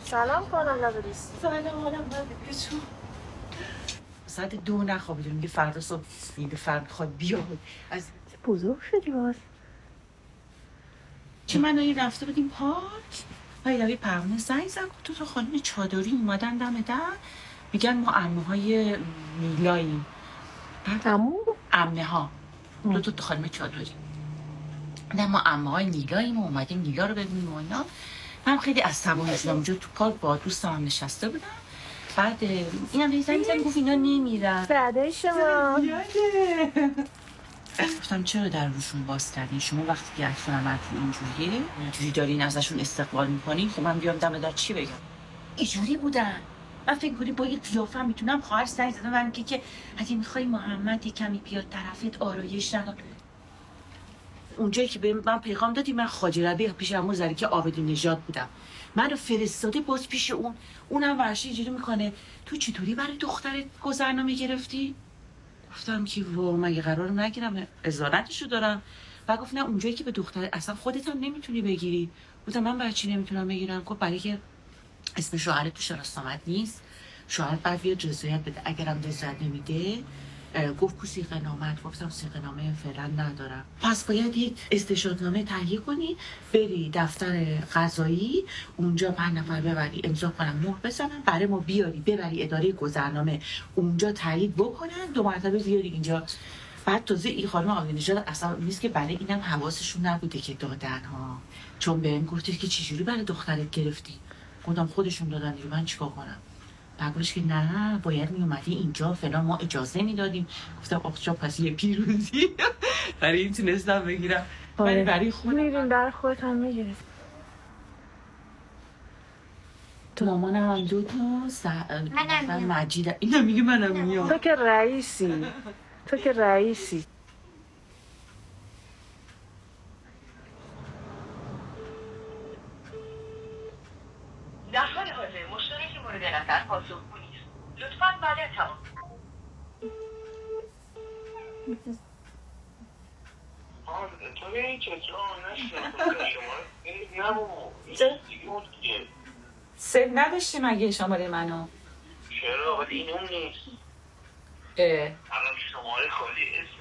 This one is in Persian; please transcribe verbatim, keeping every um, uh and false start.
سلام خانم لبریس. سلام حالم بده کشو ساعت دو نخوابیدم میگه فردا صبح میگه فردا میخواد بیاد از بزرگ شدی باز. چه من این رفته بودیم پارک های دوی پروانه زنگ زن تو تا خانم چادری اومدن دم در میگن ما عمه های میلاییم. عمو؟ عمه ها دو تا خانم چادری نه ما عمه های نیلاییم و اومدیم نیلا رو ببینیم و اینا. من خیلی عصبانی شدم اونجا تو پارک با دوستم هم نشسته بودم. بعد اینم هی زنگ زنگ گفت اینا نمیرن. بعده شما گفتم چرا در روشون باز کردین؟ شما وقتی که عکس عملتون اینجوریه اینجوری دارین ازشون استقبال میکنین خب من بیام دم در چی بگم؟ اینجوری بودن. من فکر کنی با یه قیافه میتونم خواهر زنگ زدم من که که اگه میخوای محمد یه کمی بیاد طرفت آرایش ندار. اونجایی که به من پیغام دادی من خواجه ربیع پیش عمو زری که عابدی نژاد بودم منو فرستاده باز پیش اون اونم ورشی اینجوری میکنه تو چطوری برای دخترت گذرنامه گرفتی؟ گفتم که و مگه قرار نگیرم ازارتشو دارم. بعد گفت نه اونجایی که به دختر اصلا خودت هم نمیتونی بگیری. گفتم من برای چی نمیتونم بگیرم؟ گفت برای که اسم شوهرت تو شناسنامه نیست شوهر بعد بیاد رضایت بده اگرم رضایت نمیده گفت کو صیغه نامه. گفتم صیغه نامه فعلا ندارم. پس باید یک استشهادنامه تهیه کنی بری دفتر قضایی اونجا پنج نفر ببری امضا کنن مهر بزنن برای ما بیاری ببری اداره گذرنامه اونجا تایید بکنن دو مرتبه بیاری اینجا. بعد تازه این خانم عابدی نژاد اصلا نیست که برای اینم حواسشون نبوده که دادن ها چون بهم گفتی که چجوری برای دخترت گرفتی. گفتم خودشون دادن دیگه من چیکار کنم؟ بگوش که نه باید می اومدی اینجا فلان ما اجازه میدادیم. گفتم آخ پس یه پیروزی برای این تونستم بگیرم ولی برای خودم میرین در خودت هم میگیرید. تو مامانم هم دو تا س... منم مجید اینا میگه منم میام. تو که رئیسی تو که رئیسی در حال حاضر مشترک مورد نظر پاسخگو نیست. لطفاً بعد از تمام. تو به این چطور نشنم شما سه نداشتی مگه شماره منو؟ چرا؟ ولی این اون نیست اه الان شماره خالی اسم